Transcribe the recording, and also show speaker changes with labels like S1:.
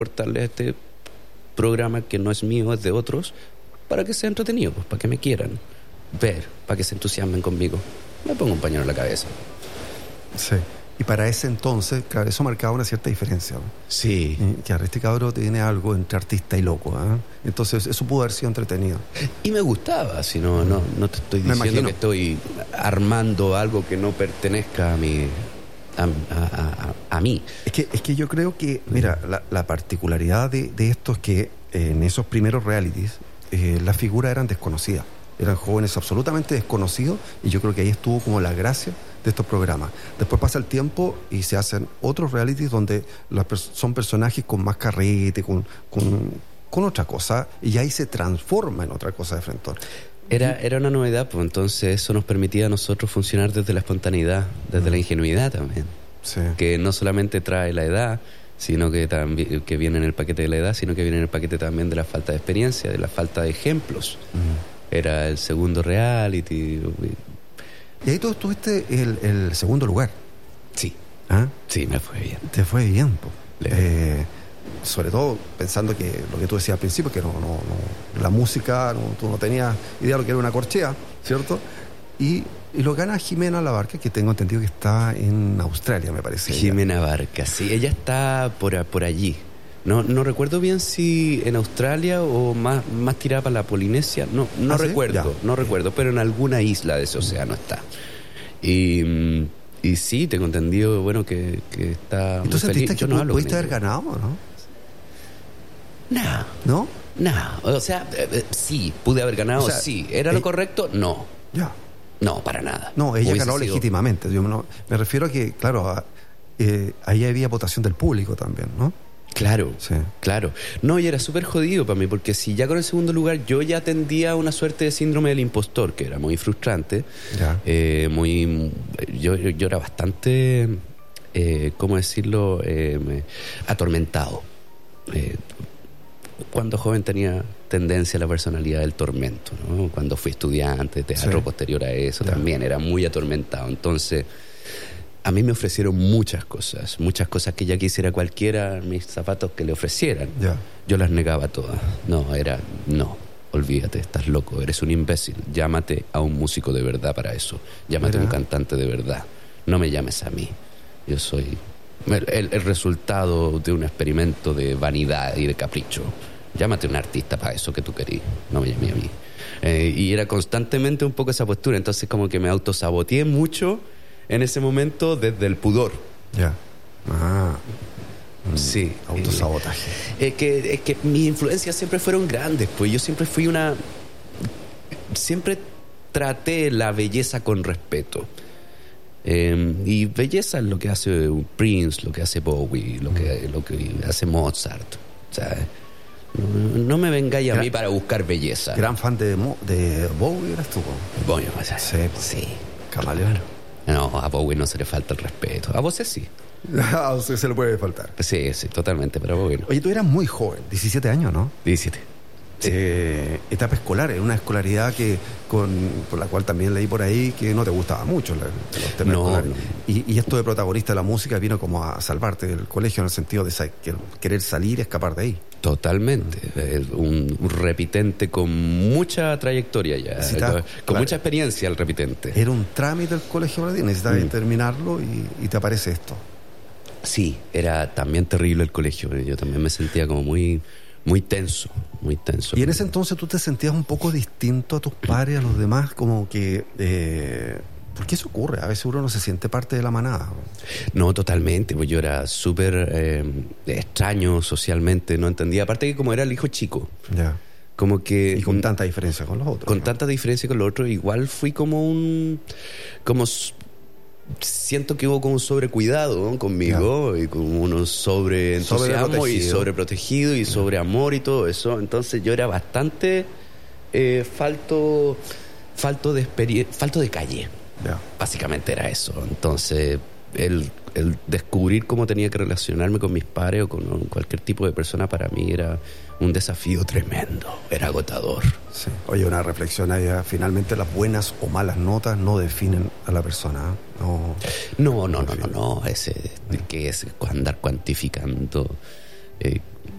S1: cortarle a este programa que no es mío, es de otros, para que sea entretenido, pues, para que me quieran ver, para que se entusiasmen conmigo. Me pongo un pañuelo en la cabeza.
S2: Sí. Y para ese entonces, claro, eso marcaba una cierta diferencia, ¿no?
S1: Sí.
S2: Que este cabro tiene algo entre artista y loco, ¿eh? Entonces eso pudo haber sido entretenido.
S1: Y me gustaba, si no te estoy
S2: Me
S1: diciendo
S2: imagino
S1: que estoy armando algo que no pertenezca a mí.
S2: Es que yo creo que, mira, la particularidad de esto es que en esos primeros realities las figuras eran desconocidas. Eran jóvenes absolutamente desconocidos, y yo creo que ahí estuvo como la gracia de estos programas. Después pasa el tiempo y se hacen otros realities donde son personajes con más carrete, con otra cosa, y ahí se transforma en otra cosa de frente.
S1: Era una novedad, pues entonces eso nos permitía a nosotros funcionar desde la espontaneidad, desde la ingenuidad también.
S2: Sí.
S1: Que no solamente trae la edad, sino que también que viene en el paquete de la edad, sino que viene en el paquete también de la falta de experiencia, de la falta de ejemplos. Era el segundo reality.
S2: Y ahí tú tuviste el segundo lugar.
S1: Sí.
S2: ¿Ah?
S1: Sí, me fue bien.
S2: Te fue bien, po. Sobre todo pensando que lo que tú decías al principio, que la música, tú no tenías idea de lo que era una corchea, ¿cierto? Y lo gana Jimena Labarca, que tengo entendido que está en Australia, me parece.
S1: Jimena Barca, sí, ella está por allí. No recuerdo bien si en Australia o más tirada para la Polinesia. No
S2: ¿Sí?
S1: recuerdo, no recuerdo, pero en alguna isla de ese océano está. Y sí, tengo entendido, bueno, que está
S2: muy feliz. ¿Entonces sentiste que pudiste haber ganado o no?
S1: No. O sea, sí, pude haber ganado, o sea, sí. ¿Era lo correcto? No.
S2: Ya.
S1: No, para nada.
S2: No, ella ganó legítimamente. Yo me refiero a que, claro, ahí había votación del público también, ¿no?
S1: Claro,
S2: sí.
S1: Claro. No, y era súper jodido para mí, porque si ya con el segundo lugar yo ya tendía a una suerte de síndrome del impostor, que era muy frustrante.
S2: Ya.
S1: Yo era bastante, ¿cómo decirlo? Atormentado. Cuando joven tenía tendencia a la personalidad del tormento, ¿no? Cuando fui estudiante de teatro, posterior a eso, también era muy atormentado. Entonces, a mí me ofrecieron muchas cosas que ya quisiera cualquiera, mis zapatos que le ofrecieran. Yo las negaba todas. No, olvídate, estás loco, eres un imbécil. Llámate a un músico de verdad para eso. Llámate a un cantante de verdad. No me llames a mí. Yo soy el resultado de un experimento de vanidad y de capricho. Llámate a un artista para eso que tú querías. No me llames a mí. Y era constantemente un poco esa postura. Entonces como que me autosaboteé mucho en ese momento desde el pudor.
S2: Ya.
S1: Sí.
S2: Autosabotaje.
S1: Es que mis influencias siempre fueron grandes, pues yo siempre siempre traté la belleza con respeto. Y belleza es lo que hace Prince, lo que hace Bowie, lo que hace Mozart. O sea, no me vengáis a mí para buscar belleza.
S2: Gran fan de Bowie eras tú.
S1: Bowie, sí.
S2: Camaleón.
S1: No, a Bowie no se le falta el respeto. A vos sí.
S2: A usted se le puede faltar.
S1: Sí, totalmente, pero a Bowie no.
S2: Oye, tú eras muy joven, 17 años, ¿no?
S1: 17. Sí.
S2: Etapa escolar, una escolaridad por la cual también leí por ahí que no te gustaba mucho los temas escolares. No. Y esto de protagonista de la música vino como a salvarte del colegio en el sentido de querer salir y escapar de ahí.
S1: Totalmente. Un repitente con mucha trayectoria ya, con mucha experiencia el repitente.
S2: Era un trámite el colegio para ti, necesitabas terminarlo y te aparece esto.
S1: Sí, era también terrible el colegio. Yo también me sentía como muy tenso. Y
S2: en ese entonces tú te sentías un poco distinto a tus pares, a los demás, como que... ¿por qué eso ocurre? A veces uno no se siente parte de la manada.
S1: No, totalmente, pues yo era súper extraño socialmente, no entendía. Aparte que como era el hijo chico.
S2: Ya.
S1: Como que...
S2: Y con tanta diferencia con los otros.
S1: Con tanta diferencia con los otros, igual fui siento que hubo como un sobrecuidado, ¿no? Conmigo, y como unos sobreentusiasmo y sobreprotegido y sobreamor y todo eso. Entonces yo era bastante falto de calle. Básicamente era eso. Entonces el descubrir cómo tenía que relacionarme con mis pares o con cualquier tipo de persona para mí era un desafío tremendo, era agotador.
S2: Sí. Oye, una reflexión ahí, finalmente las buenas o malas notas no definen a la persona. No.
S1: Que es andar cuantificando